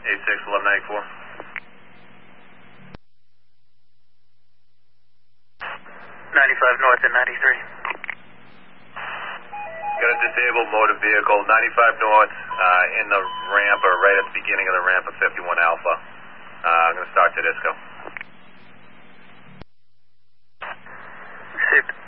86-1184. 95 north and 93. Got a disabled motor vehicle, 95 north, in the ramp, or right at the beginning of the ramp of 51 Alpha. I'm going to start to Disco.